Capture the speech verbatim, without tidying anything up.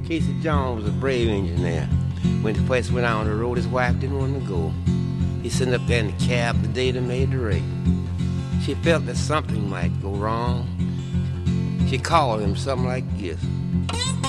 Casey Jones was a brave engineer. When he first went out on the road, his wife didn't want to go. He sat up there in the cab the day they made the race. She felt that something might go wrong. She called him something like this.